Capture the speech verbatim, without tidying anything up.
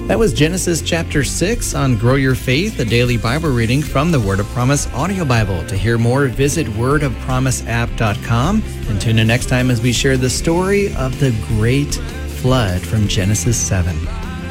That was Genesis chapter six on Grow Your Faith, a daily Bible reading from the Word of Promise audio Bible. To hear more, visit word of promise app dot com and tune in next time as we share the story of the great flood from Genesis seven.